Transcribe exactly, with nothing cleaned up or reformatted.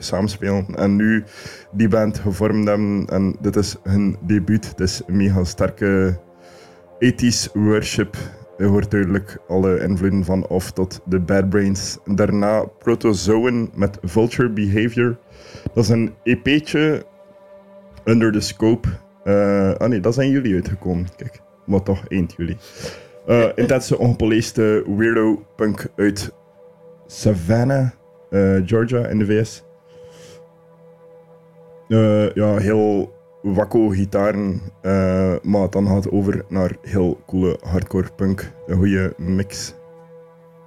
samenspelen. En nu die band gevormd hebben en dit is hun debuut. Het is een mega sterke ethisch worship. Je hoort duidelijk alle invloeden van Off tot de Bad Brains. Daarna Protozoan met Vulture Behavior. Dat is een E P'tje under the scope. Uh, ah nee, dat zijn jullie uitgekomen. Kijk, maar toch eind juli. Uh, intense, ongepolijste weirdo punk uit Savannah, uh, Georgia in de V S. Uh, ja, heel wakko gitaren, uh, maar dan gaat het over naar heel coole hardcore punk. Een goede mix.